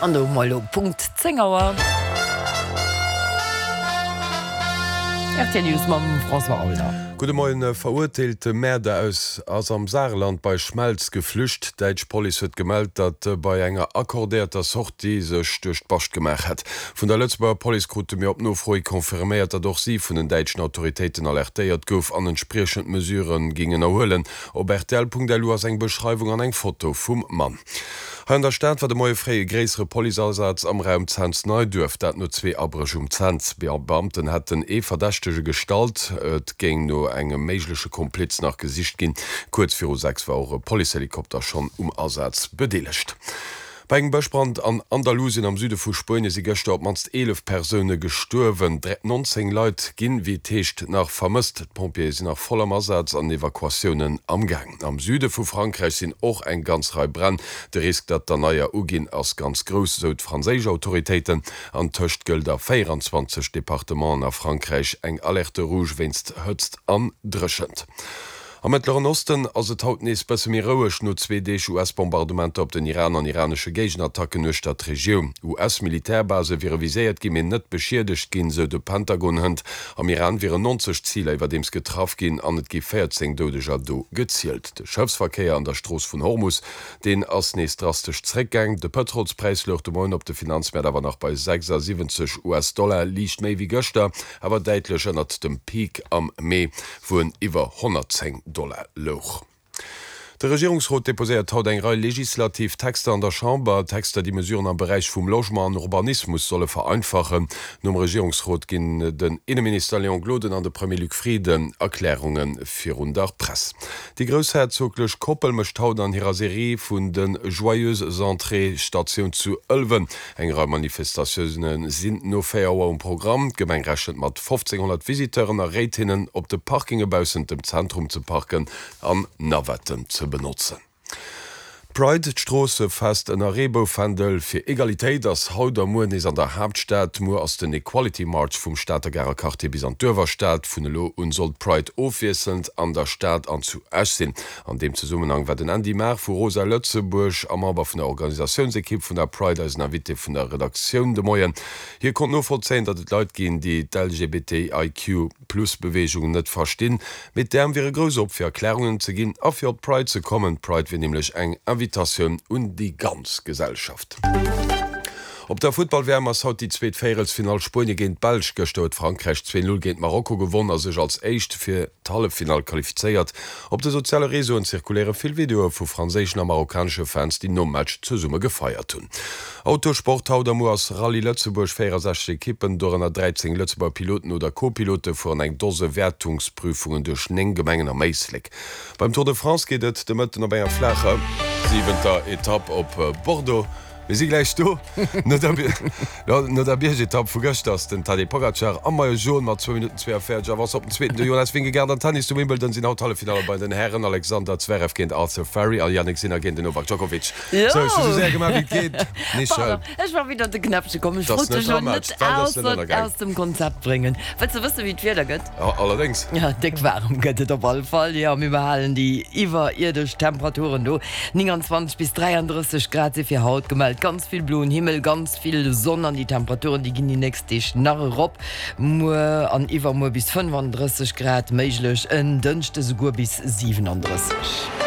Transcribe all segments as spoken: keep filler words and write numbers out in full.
an der Malo Punkt Zengauer. R T News mam François Alder. Gute Morgen, verurteilte Mäder aus as am Saarland bei Schmelz geflücht. Deitsch Police huet gemeldet, dat bei enger akkordierter Sortie sech durch Bascht gemacht hat. Von der Lützbauer Polizeigruppe mir op no froi konfirmiert, dat doch sie vun den deitschen Autoritäten alertéiert gouf an entsprechend Mesuren gingen erhöllen. Ob R T L Punkt L U as eng Beschreibung an eng Foto vum Mann. An der Stadt war de moie frée gräsere Polizeisatz am Raum Zens neu dürft, dat no zwee Abrech um Zens. Beamten hat den e verdächtege Gestalt, et ging no engem meiglesche Kompliz nach Gesicht gin. Kurz vir sechs war Polizehelikopter schon um Ersatz bedelecht. Bei engem Bëchbrand an Andalusien am Süde vu Spine si gëchte op manst elf Persone gesturwen, neunzehn Leiit ginn wie techt nach vermëst. Pompier sinn nach vollem Ersatz an Evakuationen am Gang. Am Süde vu Frankreich sinn och eng ganz Rei Brenn. De Risk dat der naier Ugin ass ganz gross so d franzésche Autoritéiten an töcht gëlt der vierundzwanzig Departement a Frankreich eng Alerte Rouge winst hëtzt an dreschend. Am Mittleren Osten ass et haut nees bësse mirouech no zwei Dech U S-Bombardement op den Iran an iranesche Gegenattacken no dat Regio. U S-Militärbase wie reviséiert gimin net beschierdecht ginn se de Pentagon hënd. Am Iran wäre neunzig Ziele iwwer dems getraf ginn an et gi vierzehn dodeger do gezielt. De Schëfsverkehr an der Stroos vun Hormus, den ass nees drastisch zréckgang. De Petrolspreis locht moin op de Finanzmärkte awer nach bei sechsundsiebzig US-Dollar liicht méi wie Göster, awer deitlech ënnert dem Peak am Mai vun iwwer hundertzehn Dollar Loch. Der Regierungsrat deposiert haut eng Reihe Legislativtexte an der Chamber, Texte, die Mesuren am Bereich vum Logement und Urbanismus solle vereinfachen. Nom Regierungsrat ginn den Innenminister Leon Gloden an de Premier Luc Frieden Erklärungen fir der Presse. Die großherzoglech Koppel mecht haut an ihrer Serie vun den Joyeuse Entrée Station zu Ölwen. Engere Manifestationen sind no Feierauer um Programm, gemeinrechnet mat fünfzehnhundert Visiteuren errétinnen op de Parkingebausen dem Zentrum zu parken an Nawetten zu benutzen. Pride Strosse fast en Arrebofandel fir Egalitéit ass Hauder Moen is an der Hauptstadt mo ass den Equality March vum Staatergerer Karte bis an d'Öwerstaat vun Lo und sollt Pride ofwiesselnd an der Staat an zu aussinn. An dem Zusammenhang war den Andy Mer vu Rosa Lëtzeburg am aber vun der Organisationsekipp vun der Pride als Navite vun der Redaktion de Moien. Hier kon no vollzeien, dat et Leiit gin, die L G B T I Q plus Bewegung net verstinn, mit derm wäre grös op fir Erklärungen ze ginn a fir Pride ze kommen. Pride wie nämlich eng Invitation und die ganz Gesellschaft. Op der Footballwärmers haut die zweet Féelsfinal Spine géint Belsch gestot, Frankreich zwei null géint Marokko gewonnen, as sech als Echt fir Tallefinal qualifiziert. Op de soziale Reso zirkuläre vill Video vu franzéschen a marokkansche Fans, die no Match zu Summe gefeiert hun. Autosport haut mo ass Rallye Lëtzeburg sechzig Kippen dorenner dreizehn Lëtzeburger Piloten oder Co-Pilote vor eng dose Wertungsprüfungen durch eng Gemengen am Meislik. Beim Tour de France geht et de Mëtten op enger Fläche, siebenter Etappe op Bordeaux. Wie sie gleich du no der Biergetapp vergëcht ass den Tadej Pogacar am Maier Jo mat zwei Minuten zwei Fer was op den zweiten Jonas win ger an Tennis du Wimbledon sinn haut alle Finale bei den Herren Alexander Zverev gentint Arthur Ferry an Yannick Sinner gentint Novak Djokovic. Ja. So, so sehr gemacht, wie geht. Nicht schön. Ich war wieder de Knäpsche kommen ich wusste schon net aus, aus dem Konzept bringen. Weißt du wisst wie wieder gëtt? Ja, allerdings. Ja, dick warum gëtt op all Fall ja mir behalen die iwwer irdech Temperaturen do neunundzwanzig bis dreiunddreißig Grad se fir Haut gemeldet. Ganz viel blauen Himmel, ganz viel Sonne an die Temperaturen, die gehen die nächste nach op an Iwer mo bis fünfunddreißig Grad méiglech en dënchte sogur bis siebenunddreißig.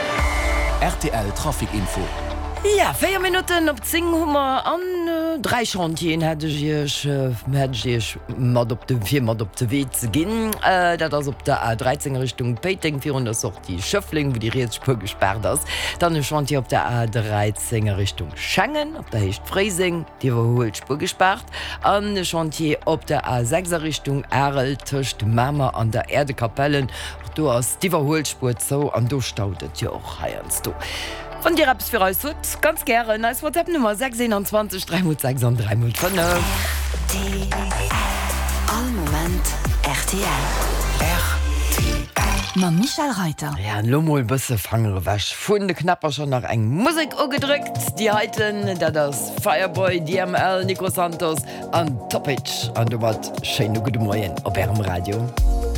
R T L Trafikinfo. Ja, vier Minuten op zehn Hummer an äh, drei Chantien hätte ich äh, mat op de vier mat op de We ze ginn. Äh, dat ass op der A dreizehn Richtung Peting vir der sort die Schöffling, wo die Reetspur gesperrt ass. Dann e Chantier op der A dreizehn Richtung Schengen, op der Hecht Freising, die warholt Spur gesperrt. An e Chantier op der A sechs Richtung Erel töcht Mammer an der Erdekapellen. Du hast die Verholspur zo an du staudet ja auch heierst du. Von dir abs für euch ganz gerne als WhatsApp Nummer sechs eins zwei drei sechs drei fünf. All Moment R T L. R T L. Ma Michael Reiter. Ja, Lommel bësse fangere wäsch. Funde knapper schon nach eng Musik ugedrückt. Die heiten, da das Fireboy, D M L, Nico Santos an Topic. An du wat schön du gute Morgen auf ihrem Radio.